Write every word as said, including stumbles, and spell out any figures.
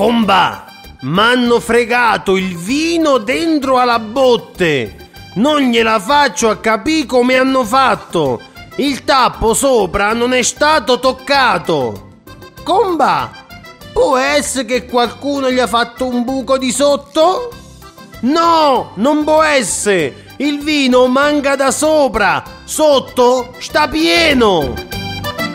Comba, m'hanno fregato il vino dentro alla botte. Non gliela faccio a capire come hanno fatto. Il tappo sopra non è stato toccato. Comba, può essere che qualcuno gli ha fatto un buco di sotto? No, non può essere. Il vino manca da sopra. Sotto sta pieno.